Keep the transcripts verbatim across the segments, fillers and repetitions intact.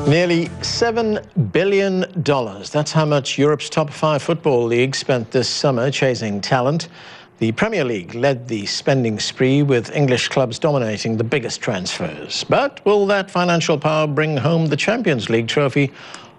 Nearly seven billion dollars. That's how much Europe's top five football leagues spent this summer chasing talent. The Premier League led the spending spree, with English clubs dominating the biggest transfers. But will that financial power bring home the Champions League trophy?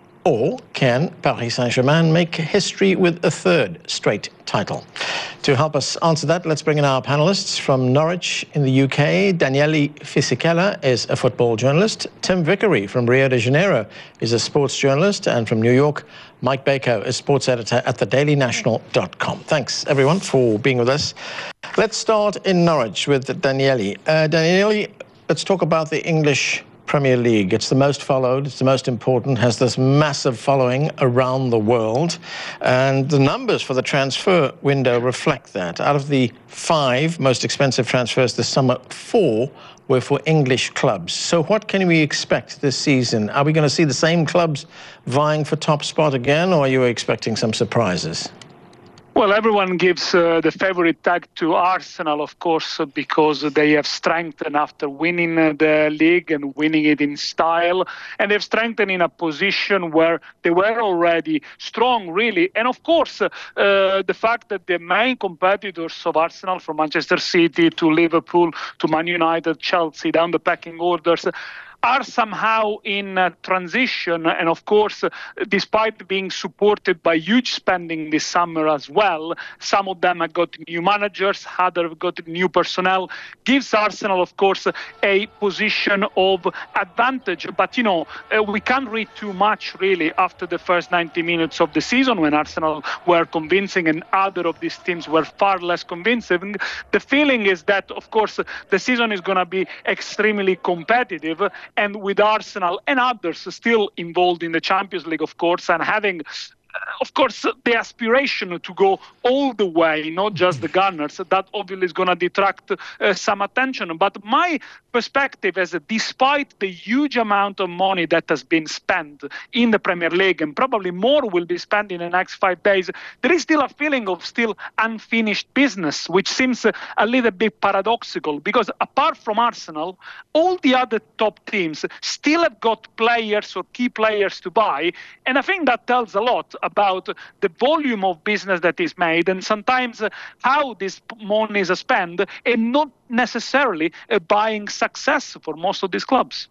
Or can Paris Saint-Germain make history with a third straight title? To help us answer that, let's bring in our panelists. From Norwich in the U K, Daniele Fisichella is a football journalist. Tim Vickery from Rio de Janeiro is a sports journalist. And from New York, Mike Baker is sports editor at the daily national dot com. Thanks, everyone, for being with us. Let's start in Norwich with Daniele. Uh, Daniele, let's talk about the English Premier League. It's the most followed, it's the most important, has this massive following around the world. And the numbers for the transfer window reflect that. Out of the five most expensive transfers this summer, four were for English clubs. So what can we expect this season? Are we going to see the same clubs vying for top spot again, or are you expecting some surprises? Well, everyone gives uh, the favorite tag to Arsenal, of course, because they have strengthened after winning the league and winning it in style. And they've strengthened in a position where they were already strong, really. And of course, uh, the fact that the main competitors of Arsenal, from Manchester City to Liverpool to Man United, Chelsea, down the pecking orders, are somehow in uh, transition. And of course, uh, despite being supported by huge spending this summer as well, some of them have got new managers, others have got new personnel, gives Arsenal, of course, a position of advantage. But, you know, uh, we can't read too much, really, after the first ninety minutes of the season, when Arsenal were convincing and other of these teams were far less convincing. The feeling is that, of course, the season is going to be extremely competitive. And with Arsenal and others still involved in the Champions League, of course, and having, of course, the aspiration to go all the way, not just the Gunners, that obviously is going to detract uh, some attention. But my perspective is that despite the huge amount of money that has been spent in the Premier League, and probably more will be spent in the next five days, there is still a feeling of still unfinished business, which seems a little bit paradoxical, because apart from Arsenal, all the other top teams still have got players or key players to buy. And I think that tells a lot about the volume of business that is made, and sometimes how this money is spent, and not necessarily a buying success for most of these clubs.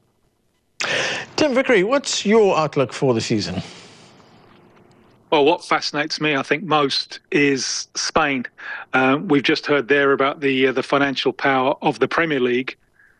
Tim Vickery, what's your outlook for the season? Well, what fascinates me, I think, most is Spain. Uh, we've just heard there about the uh, the financial power of the Premier League,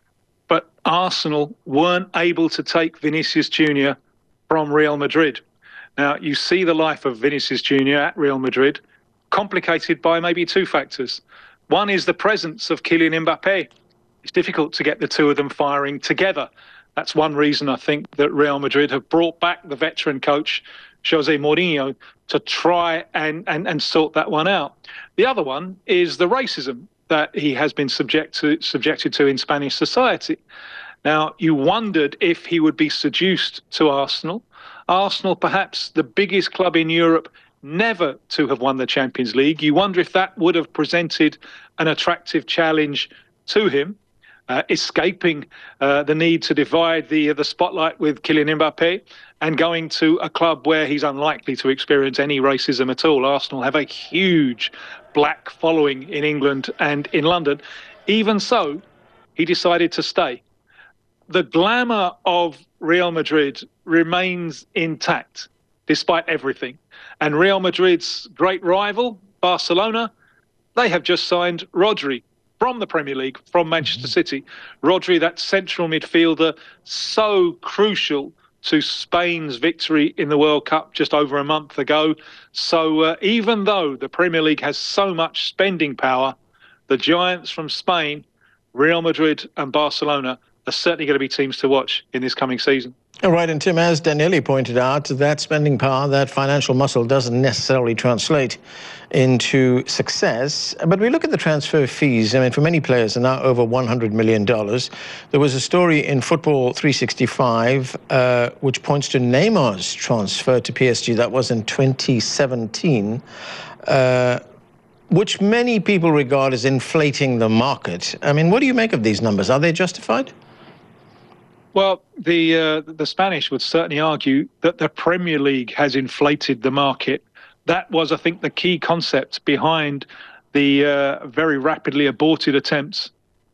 but Arsenal weren't able to take Vinicius Junior from Real Madrid. Now, you see the life of Vinicius Junior at Real Madrid complicated by maybe two factors. One is the presence of Kylian Mbappé. It's difficult to get the two of them firing together. That's one reason I think that Real Madrid have brought back the veteran coach, Jose Mourinho, to try and, and, and sort that one out. The other one is the racism that he has been subject to, subjected to in Spanish society. Now, you wondered if he would be seduced to Arsenal. Arsenal, perhaps the biggest club in Europe never to have won the Champions League. You wonder if that would have presented an attractive challenge to him, uh, escaping uh, the need to divide the, uh, the spotlight with Kylian Mbappé and going to a club where he's unlikely to experience any racism at all. Arsenal have a huge black following in England and in London. Even so, he decided to stay. The glamour of Real Madrid remains intact despite everything. And Real Madrid's great rival, Barcelona, they have just signed Rodri from the Premier League, from Manchester City. Rodri, that central midfielder, so crucial to Spain's victory in the World Cup just over a month ago. So uh, even though the Premier League has so much spending power, the giants from Spain, Real Madrid and Barcelona, are certainly going to be teams to watch in this coming season. All right, and Tim, as Daniele pointed out, that spending power, that financial muscle doesn't necessarily translate into success. But we look at the transfer fees. I mean, for many players are now over one hundred million dollars. There was a story in Football three sixty-five uh, which points to Neymar's transfer to P S G. That was in twenty seventeen. Uh, which many people regard as inflating the market. I mean, what do you make of these numbers? Are they justified? Well, the uh, the Spanish would certainly argue that the Premier League has inflated the market. That was, I think, the key concept behind the uh, very rapidly aborted attempts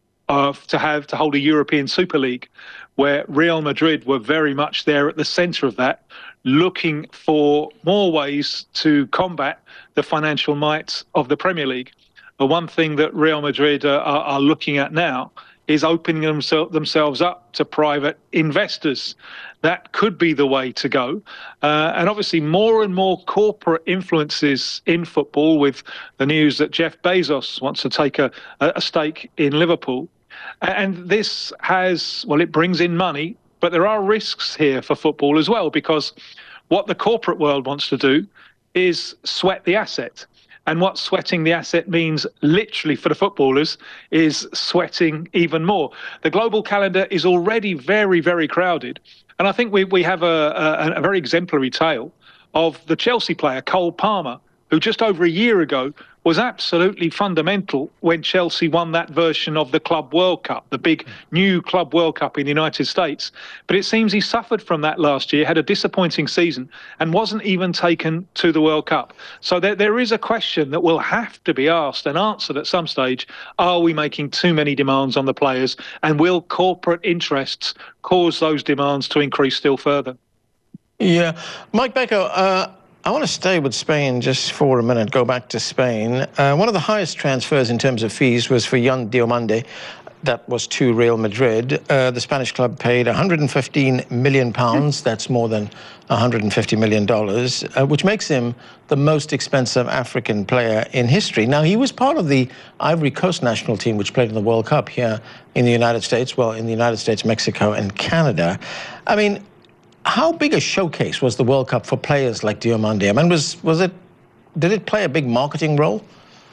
of to have to hold a European Super League, where Real Madrid were very much there at the centre of that, looking for more ways to combat the financial might of the Premier League. But one thing that Real Madrid uh, are, are looking at now is opening themse- themselves up to private investors. That could be the way to go. Uh, and obviously more and more corporate influences in football, with the news that Jeff Bezos wants to take a, a stake in Liverpool. And this has, well, it brings in money, but there are risks here for football as well, because what the corporate world wants to do is sweat the asset. And what sweating the asset means literally for the footballers is sweating even more. The global calendar is already very, very crowded. And I think we, we have a, a, a very exemplary tale of the Chelsea player, Cole Palmer, who just over a year ago was absolutely fundamental when Chelsea won that version of the Club World Cup, the big new Club World Cup in the United States. But it seems he suffered from that last year, had a disappointing season, and wasn't even taken to the World Cup. So there, there is a question that will have to be asked and answered at some stage. Are we making too many demands on the players? And will corporate interests cause those demands to increase still further? Yeah. Mike Becker, uh, I want to stay with Spain just for a minute, go back to Spain. Uh, one of the highest transfers in terms of fees was for Yan Diomande. That was to Real Madrid. Uh, the Spanish club paid one hundred fifteen million pounds. That's more than one hundred fifty million dollars, uh, which makes him the most expensive African player in history. Now, he was part of the Ivory Coast national team, which played in the World Cup here in the United States, well, in the United States, Mexico, and Canada. I mean, how big a showcase was the World Cup for players like Diomande? I mean, was was it? Did it play a big marketing role?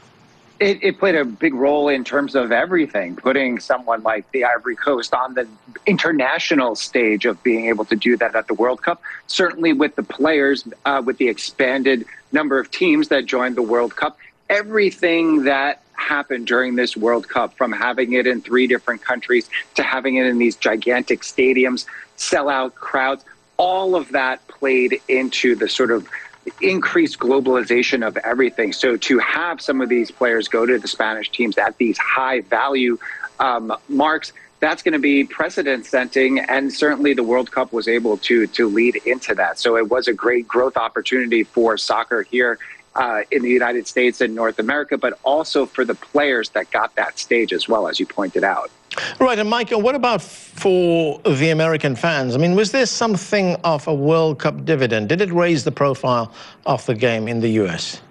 It, it played a big role in terms of everything, putting someone like the Ivory Coast on the international stage of being able to do that at the World Cup. Certainly with the players, uh, with the expanded number of teams that joined the World Cup, everything that happened during this World Cup, from having it in three different countries to having it in these gigantic stadiums, sellout crowds, all of that played into the sort of increased globalization of everything. So to have some of these players go to the Spanish teams at these high value um, marks, that's going to be precedent setting. And certainly the World Cup was able to to lead into that. So it was a great growth opportunity for soccer here uh, in the United States and North America, but also for the players that got that stage as well, as you pointed out. Right, and Michael, what about for the American fans? I mean, was there something of a World Cup dividend? Did it raise the profile of the game in the U S?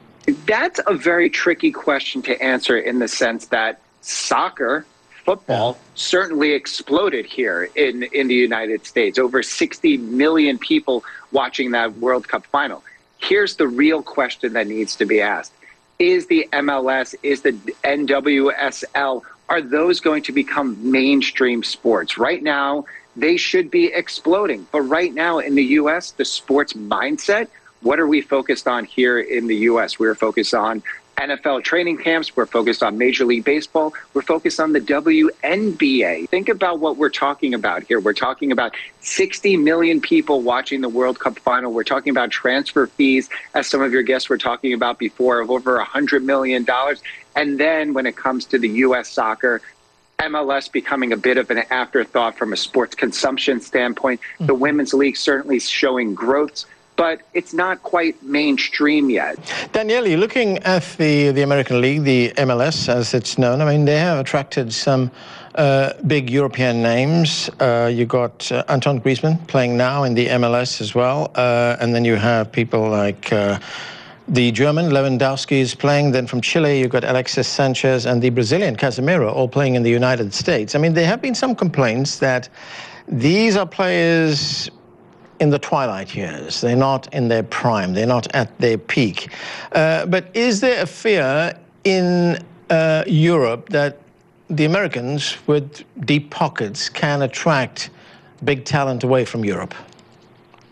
That's a very tricky question to answer, in the sense that soccer, football, yeah. certainly exploded here in, in the United States. Over sixty million people watching that World Cup final. Here's the real question that needs to be asked. Is the M L S, is the N W S L, are those going to become mainstream sports? Right now, they should be exploding. But right now in the U S, the sports mindset, what are we focused on here in the U S? We're focused on N F L training camps. We're focused on Major League Baseball. We're focused on the W N B A. Think about what we're talking about here. We're talking about sixty million people watching the World Cup final. We're talking about transfer fees, as some of your guests were talking about before, of over one hundred million dollars. And then when it comes to the U S soccer, M L S becoming a bit of an afterthought from a sports consumption standpoint. Mm-hmm. The Women's League certainly showing growth, but it's not quite mainstream yet. Daniele, looking at the, the American League, the M L S as it's known, I mean, they have attracted some uh, big European names. Uh, you got uh, Antoine Griezmann playing now in the M L S as well. Uh, and then you have people like uh, the German Lewandowski is playing. Then from Chile, you've got Alexis Sanchez, and the Brazilian Casemiro all playing in the United States. I mean, there have been some complaints that these are players in the twilight years. They're not in their prime. They're not at their peak. Uh, but is there a fear in uh, Europe that the Americans with deep pockets can attract big talent away from Europe?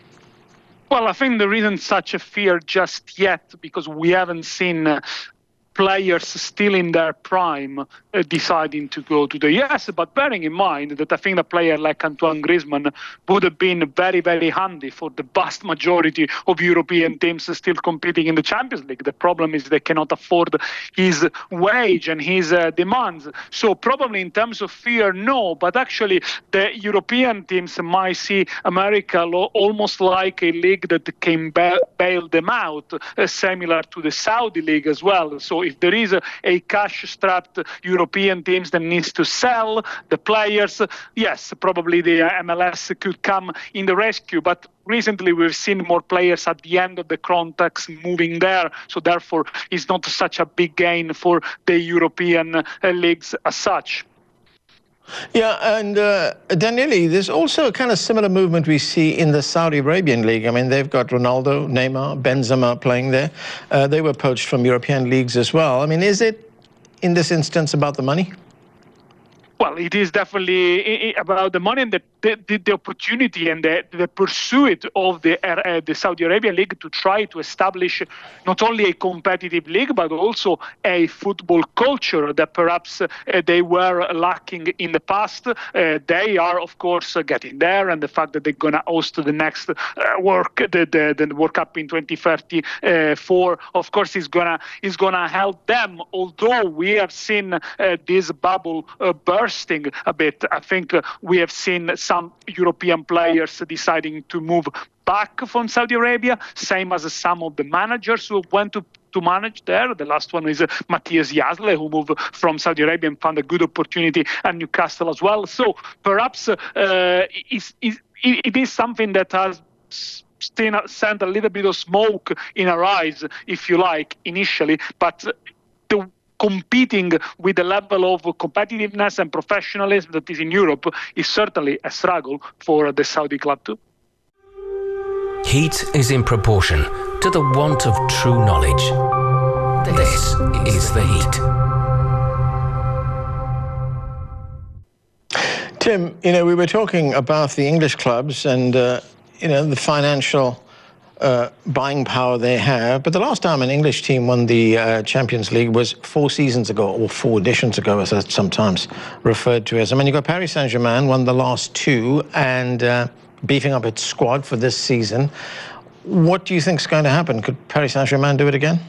Well, I think there isn't such a fear just yet, because we haven't seen uh, players still in their prime uh, deciding to go to the U S, but bearing in mind that I think a player like Antoine Griezmann would have been very, very handy for the vast majority of European teams still competing in the Champions League. The problem is they cannot afford his wage and his uh, demands. So probably in terms of fear, no, but actually the European teams might see America lo- almost like a league that can ba- bail them out, uh, similar to the Saudi League as well. So if there is a, a cash-strapped European teams that needs to sell the players, yes, probably the M L S could come in the rescue. But recently we've seen more players at the end of the contracts moving there. So therefore, it's not such a big gain for the European uh, leagues as such. Yeah, and uh, Daniele, there's also a kind of similar movement we see in the Saudi Arabian League. I mean, they've got Ronaldo, Neymar, Benzema playing there. Uh, they were poached from European leagues as well. I mean, is it, in this instance, about the money? Well, it is definitely about the money and the, the, the opportunity and the, the pursuit of the, uh, the Saudi Arabia League to try to establish not only a competitive league, but also a football culture that perhaps uh, they were lacking in the past. Uh, they are, of course, uh, getting there, and the fact that they're going to host the next uh, work, the, the, the World Cup in twenty thirty-four, of course, is going to is gonna help them. Although we have seen uh, this bubble uh, burst a bit. I think uh, we have seen some European players deciding to move back from Saudi Arabia, same as some of the managers who went to to manage there. The last one is uh, Matthias Jasle, who moved from Saudi Arabia and found a good opportunity at Newcastle as well. So perhaps uh, it's, it's, it is something that has still sent a little bit of smoke in our eyes, if you like, initially, but the competing with the level of competitiveness and professionalism that is in Europe is certainly a struggle for the Saudi club too. Heat is in proportion to the want of true knowledge. This is The Heat. Tim, you know, we were talking about the English clubs and, uh, you know, the financial Uh, buying power they have. But the last time an English team won the uh, Champions League was four seasons ago, or four editions ago, as that's sometimes referred to as. I mean, you've got Paris Saint-Germain, won the last two, and uh, beefing up its squad for this season. What do you think is going to happen? Could Paris Saint-Germain do it again?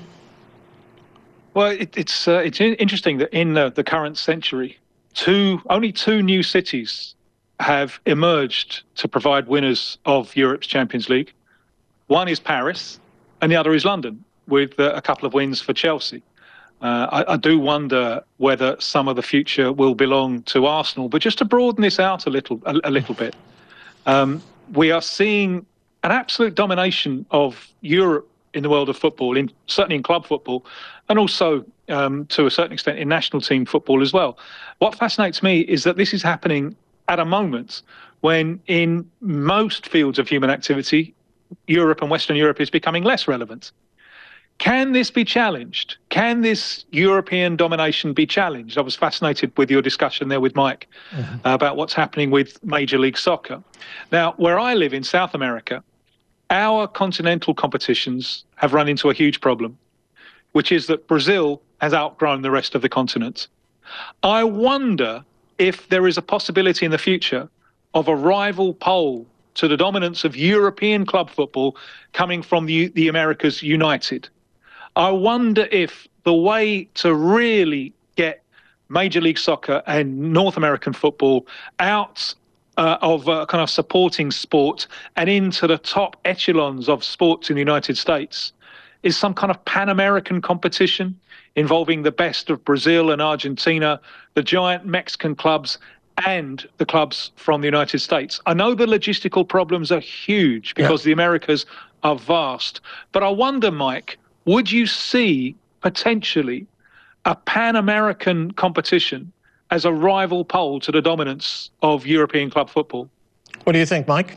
Well, it, it's uh, it's interesting that in uh, the current century, two only two new cities have emerged to provide winners of Europe's Champions League. One is Paris, and the other is London, with uh, a couple of wins for Chelsea. Uh, I, I do wonder whether some of the future will belong to Arsenal. But just to broaden this out a little, a, a little bit, um, we are seeing an absolute domination of Europe in the world of football, in, certainly in club football, and also um, to a certain extent in national team football as well. What fascinates me is that this is happening at a moment when in most fields of human activity, Europe and Western Europe is becoming less relevant. Can this be challenged? Can this European domination be challenged? I was fascinated with your discussion there with Mike mm-hmm. uh, about what's happening with Major League Soccer. Now, where I live in South America, our continental competitions have run into a huge problem, which is that Brazil has outgrown the rest of the continent. I wonder if there is a possibility in the future of a rival pole to the dominance of European club football coming from the, the Americas united. I wonder if the way to really get Major League Soccer and North American football out uh, of uh, kind of supporting sport and into the top echelons of sports in the United States is some kind of Pan-American competition involving the best of Brazil and Argentina, the giant Mexican clubs, and the clubs from the United States. I know the logistical problems are huge because yeah. the Americas are vast, but I wonder, Mike, would you see potentially a Pan-American competition as a rival pole to the dominance of European club football? What do you think, Mike?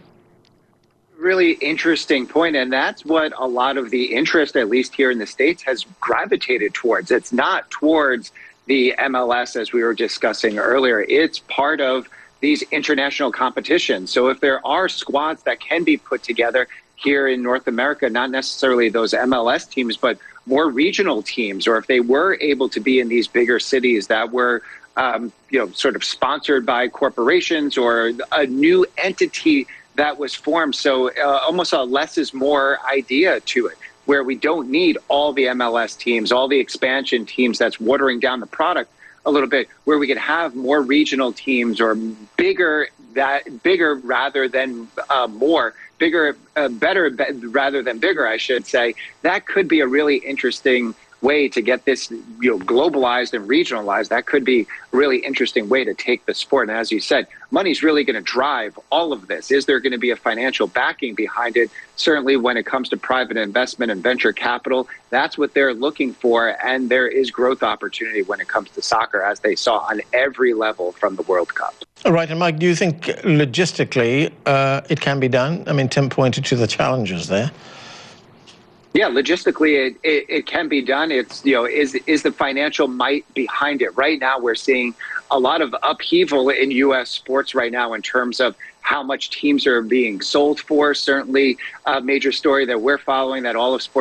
Really interesting point, and that's what a lot of the interest, at least here in the States, has gravitated towards. It's not towards the M L S, as we were discussing earlier. It's part of these international competitions. So if there are squads that can be put together here in North America, not necessarily those M L S teams, but more regional teams, or if they were able to be in these bigger cities that were, um, you know, sort of sponsored by corporations or a new entity that was formed. So uh, almost a less is more idea to it, where we don't need all the M L S teams, all the expansion teams that's watering down the product a little bit, where we could have more regional teams or bigger, that bigger rather than uh, more, bigger, uh, better be, rather than bigger, I should say. That could be a really interesting way to get this, you know, globalized and regionalized. That could be a really interesting way to take the sport. And as you said, money's really going to drive all of this. Is there going to be a financial backing behind it? Certainly when it comes to private investment and venture capital, that's what they're looking for. And there is growth opportunity when it comes to soccer, as they saw on every level from the World Cup. All right. And Mike, do you think logistically uh, it can be done? I mean, Tim pointed to the challenges there. Yeah, logistically, it, it, it can be done. It's, you know, is is the financial might behind it. Right now, we're seeing a lot of upheaval in U S sports right now in terms of how much teams are being sold for. Certainly, a major story that we're following that all of sports